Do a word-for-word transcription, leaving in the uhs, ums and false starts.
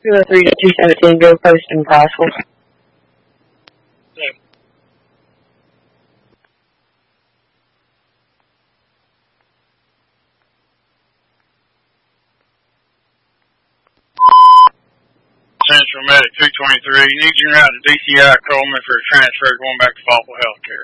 two oh three to two seventeen, go post in Crossville. Yeah. Central Medic two twenty-three, need you route to D C I Coleman for a transfer going back to Fawful Healthcare.